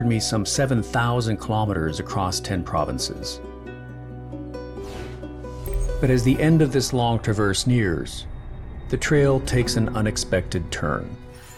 me some 7,000 kilometers across 10 provinces. But as the end of this long traverse nears, the trail takes an unexpected turn.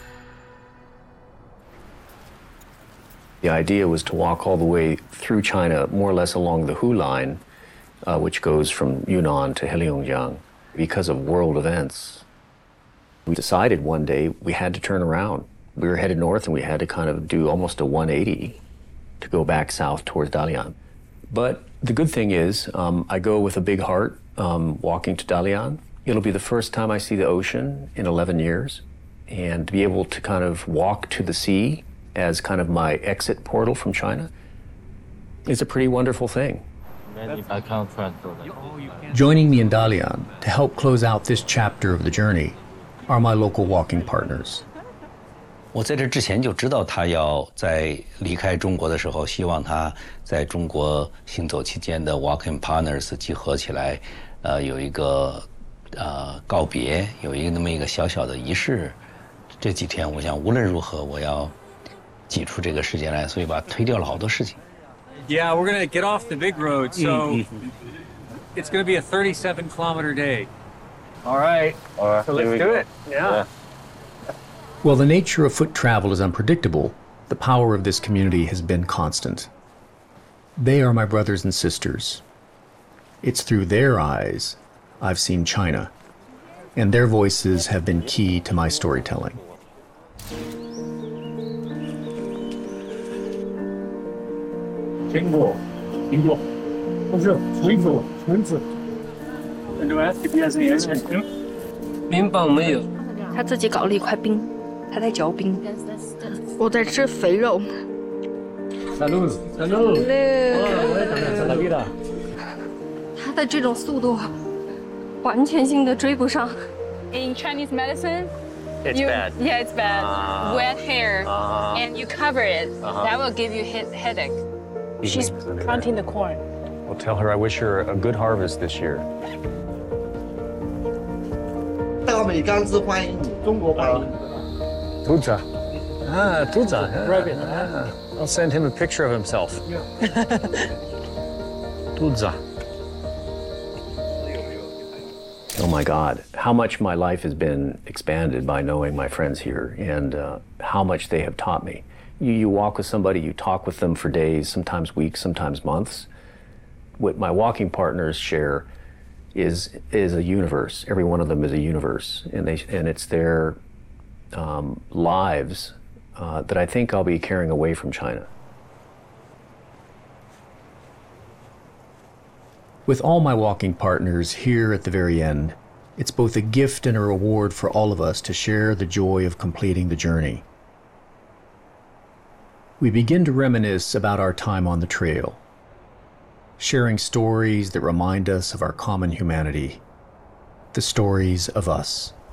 The idea was to walk all the way through China, more or less along the Hu Line, which goes from Yunnan to Heilongjiang. Because of world events, we decided one day we had to turn around. We were headed north and we had to kind of do almost a 180 to go back south towards Dalian. But the good thing is, I go with a big heart walking to Dalian. It'll be the first time I see the ocean in 11 years. And to be able to kind of walk to the sea as kind of my exit portal from China is a pretty wonderful thing. Joining me in Dalian to help close out this chapter of the journey are my local walking partners. 我在这之前就知道他要在离开中国的时候，希望他在中国行走期间的 walking partners 集合起来，有一个告别，有一个那么一个小小的仪式。这几天我想无论如何我要挤出这个时间来，所以把推掉了好多事情。 Yeah, we're gonna get off the big road, so it's gonna be a 37-kilometer day. All right. So let's do it. Yeah. While the nature of foot travel is unpredictable, the power of this community has been constant. They are my brothers and sisters. It's through their eyes I've seen China, and their voices have been key to my storytelling. And to ask if he has any ice cream. 冰棒没有。 他自己搞了一块冰，他在嚼冰。我在吃肥肉。 Salud. Salud. 他的这种速度，完全性的追不上。 In Chinese medicine, It's bad. Yeah, it's bad. Wet hair, and you cover it. That will give you headache. She's planting the corn. Well, tell her I wish her a good harvest this year. 大美钢之欢迎你，中国欢迎你。 Tuza. Tuza. Rabbit. I'll send him a picture of himself. Tuza. Oh my God, how much my life has been expanded by knowing my friends here and how much they have taught me. You walk with somebody, you talk with them for days, sometimes weeks, sometimes months. What my walking partners share is a universe. Every one of them is a universe, and it's their lives that I think I'll be carrying away from China. With all my walking partners here at the very end, it's both a gift and a reward for all of us to share the joy of completing the journey. We begin to reminisce about our time on the trail, sharing stories that remind us of our common humanity, the stories of us.